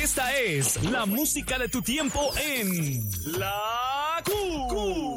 Esta es la música de tu tiempo en La Q.